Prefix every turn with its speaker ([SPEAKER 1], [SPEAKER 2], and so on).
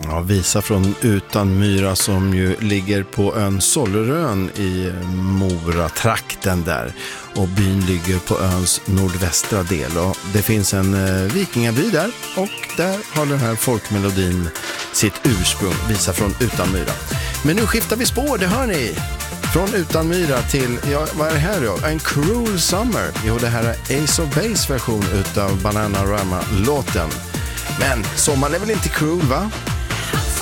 [SPEAKER 1] Ja, visa från Utanmyra som ju ligger på ön Sollerön i Mora-trakten där. Och byn ligger på öns nordvästra del. Och det finns en vikingaby där och där har den här folkmelodin sitt ursprung, visa från Utanmyra. Men nu skiftar vi spår, det hör ni. Från Utanmyra till, ja, vad är det här då? En Cruel Summer. Jo, det här är Ace of Base version utav Bananarama-låten. Men sommaren är väl inte cruel, va?